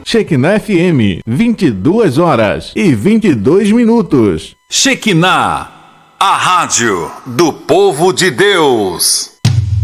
Shekinah FM, 22h22. Shekinah, a rádio do povo de Deus.